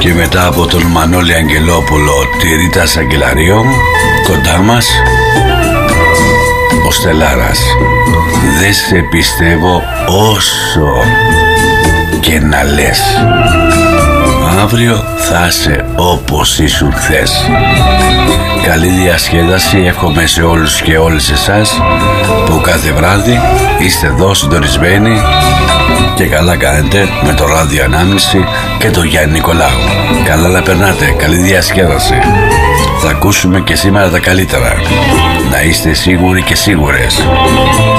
Και μετά από τον Μανώλη Αγγελόπουλο, τη Ρίτα Σαγκελαρίου, κοντά μας ο Στελάρας. Δεν σε πιστεύω όσο και να λες. Αύριο θα είσαι όπως ήσουν χθες. Καλή διασκέδαση εύχομαι σε όλους και όλες εσάς που κάθε βράδυ είστε εδώ συντονισμένοι και καλά κάνετε με το ράδιο Ανάμνηση και το Γιάννη Νικολάου. Καλά να περνάτε, καλή διασκέδαση. Θα ακούσουμε και σήμερα τα καλύτερα. Να είστε σίγουροι και σίγουρες.